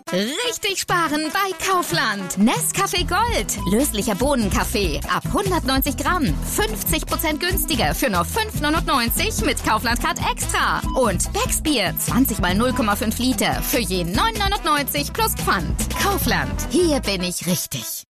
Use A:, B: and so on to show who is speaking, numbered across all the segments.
A: Richtig sparen bei Kaufland. Nescafé Gold. Löslicher Bohnenkaffee. Ab 190 Gramm. 50% günstiger für nur 5,99 mit Kaufland Card Extra. Und Becksbier. 20 mal 0,5 Liter. Für je 9,99 plus Pfand. Kaufland. Hier bin ich richtig.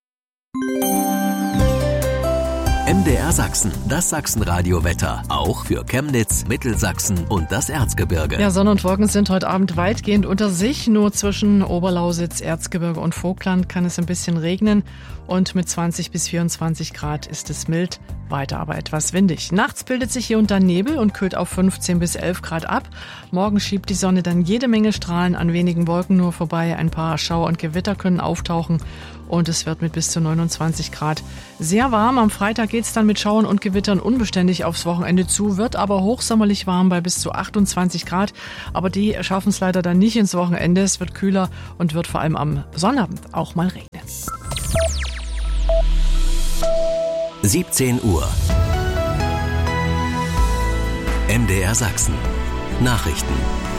B: MDR Sachsen, das Sachsenradio-Wetter. Auch für Chemnitz, Mittelsachsen und das Erzgebirge.
C: Ja, Sonne und Wolken sind heute Abend weitgehend unter sich. Nur zwischen Oberlausitz, Erzgebirge und Vogtland kann es ein bisschen regnen. Und mit 20 bis 24 Grad ist es mild, weiter aber etwas windig. Nachts bildet sich hier und da Nebel und kühlt auf 15 bis 11 Grad ab. Morgen schiebt die Sonne dann jede Menge Strahlen an wenigen Wolken nur vorbei. Ein paar Schauer und Gewitter können auftauchen. Und es wird mit bis zu 29 Grad sehr warm. Am Freitag geht's dann mit Schauern und Gewittern unbeständig aufs Wochenende zu, wird aber hochsommerlich warm bei bis zu 28 Grad. Aber die schaffen es leider dann nicht ins Wochenende. Es wird kühler und wird vor allem am Sonnabend auch mal regnen.
B: 17 Uhr. MDR Sachsen. Nachrichten.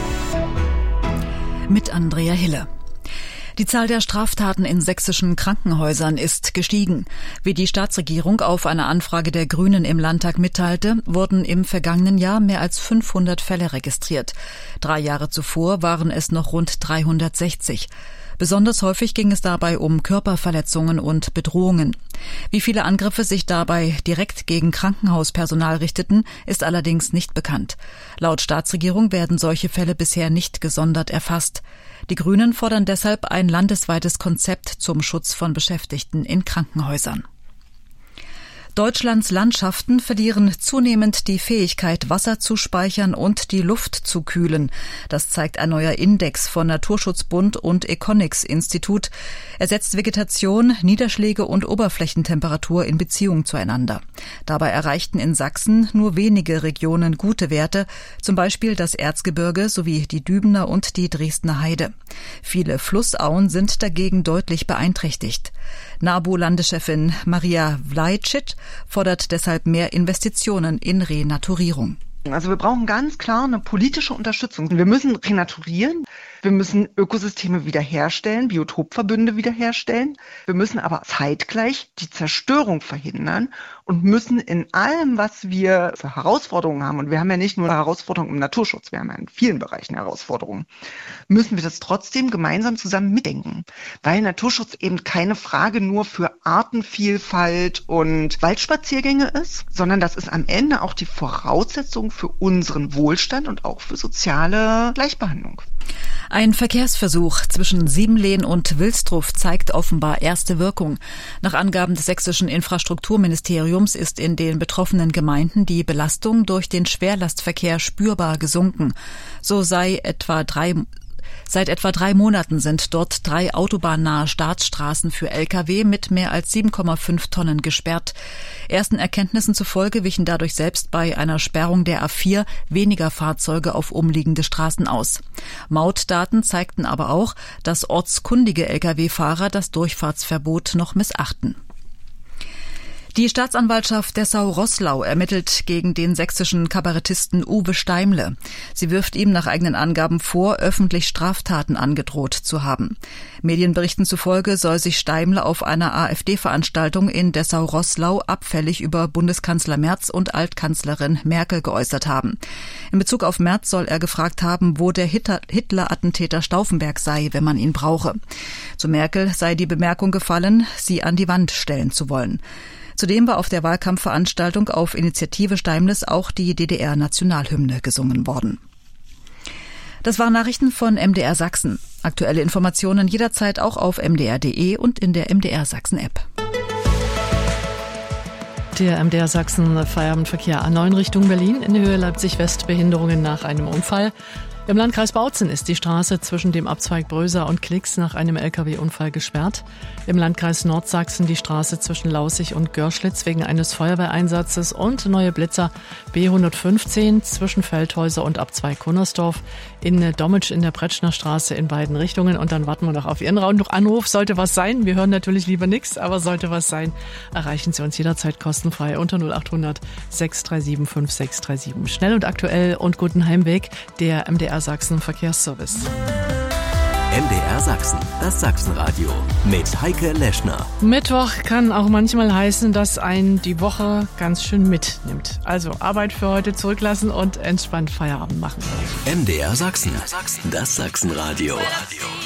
D: Mit Andrea Hille. Die Zahl der Straftaten in sächsischen Krankenhäusern ist gestiegen. Wie die Staatsregierung auf eine Anfrage der Grünen im Landtag mitteilte, wurden im vergangenen Jahr mehr als 500 Fälle registriert. 3 Jahre zuvor waren es noch rund 360. Besonders häufig ging es dabei um Körperverletzungen und Bedrohungen. Wie viele Angriffe sich dabei direkt gegen Krankenhauspersonal richteten, ist allerdings nicht bekannt. Laut Staatsregierung werden solche Fälle bisher nicht gesondert erfasst. Die Grünen fordern deshalb ein landesweites Konzept zum Schutz von Beschäftigten in Krankenhäusern. Deutschlands Landschaften verlieren zunehmend die Fähigkeit, Wasser zu speichern und die Luft zu kühlen. Das zeigt ein neuer Index von Naturschutzbund und Econics-Institut. Er setzt Vegetation, Niederschläge und Oberflächentemperatur in Beziehung zueinander. Dabei erreichten in Sachsen nur wenige Regionen gute Werte, zum Beispiel das Erzgebirge sowie die Dübener und die Dresdner Heide. Viele Flussauen sind dagegen deutlich beeinträchtigt. NABU-Landeschefin Maria Vlajcic fordert deshalb mehr Investitionen in Renaturierung.
E: Also wir brauchen ganz klar eine politische Unterstützung. Wir müssen renaturieren, wir müssen Ökosysteme wiederherstellen, Biotopverbünde wiederherstellen. Wir müssen aber zeitgleich die Zerstörung verhindern und müssen in allem, was wir für Herausforderungen haben, und wir haben ja nicht nur Herausforderungen im Naturschutz, wir haben ja in vielen Bereichen Herausforderungen, müssen wir das trotzdem gemeinsam zusammen mitdenken. Weil Naturschutz eben keine Frage nur für Artenvielfalt und Waldspaziergänge ist, sondern das ist am Ende auch die Voraussetzung für unseren Wohlstand und auch für soziale Gleichbehandlung.
D: Ein Verkehrsversuch zwischen Siemlehn und Wilsdruff zeigt offenbar erste Wirkung. Nach Angaben des sächsischen Infrastrukturministeriums ist in den betroffenen Gemeinden die Belastung durch den Schwerlastverkehr spürbar gesunken. Seit etwa 3 Monaten sind dort 3 autobahnnahe Staatsstraßen für Lkw mit mehr als 7,5 Tonnen gesperrt. Ersten Erkenntnissen zufolge wichen dadurch selbst bei einer Sperrung der A4 weniger Fahrzeuge auf umliegende Straßen aus. Mautdaten zeigten aber auch, dass ortskundige Lkw-Fahrer das Durchfahrtsverbot noch missachten. Die Staatsanwaltschaft Dessau-Roßlau ermittelt gegen den sächsischen Kabarettisten Uwe Steimle. Sie wirft ihm nach eigenen Angaben vor, öffentlich Straftaten angedroht zu haben. Medienberichten zufolge soll sich Steimle auf einer AfD-Veranstaltung in Dessau-Roßlau abfällig über Bundeskanzler Merz und Altkanzlerin Merkel geäußert haben. In Bezug auf Merz soll er gefragt haben, wo der Hitler-Attentäter Stauffenberg sei, wenn man ihn brauche. Zu Merkel sei die Bemerkung gefallen, sie an die Wand stellen zu wollen. Zudem war auf der Wahlkampfveranstaltung auf Initiative Steimles auch die DDR-Nationalhymne gesungen worden. Das waren Nachrichten von MDR Sachsen. Aktuelle Informationen jederzeit auch auf mdr.de und in der MDR Sachsen-App.
C: Der MDR Sachsen Feierabendverkehr A9 Richtung Berlin in der Höhe Leipzig-West, Behinderungen nach einem Unfall. Im Landkreis Bautzen ist die Straße zwischen dem Abzweig Bröser und Klix nach einem Lkw-Unfall gesperrt. Im Landkreis Nordsachsen die Straße zwischen Laußig und Görschlitz wegen eines Feuerwehreinsatzes und neue Blitzer B115 zwischen Feldhäuser und Abzweig Kunnersdorf. In Dommitsch in der Pretschner Straße in beiden Richtungen. Und dann warten wir noch auf Ihren Anruf. Sollte was sein, wir hören natürlich lieber nichts, aber sollte was sein, erreichen Sie uns jederzeit kostenfrei unter 0800 637 5637. Schnell und aktuell und guten Heimweg, der MDR Sachsen Verkehrsservice.
B: MDR Sachsen, das Sachsenradio mit Heike Leschner.
C: Mittwoch kann auch manchmal heißen, dass einen die Woche ganz schön mitnimmt. Also Arbeit für heute zurücklassen und entspannt Feierabend machen.
B: MDR Sachsen, das Sachsenradio.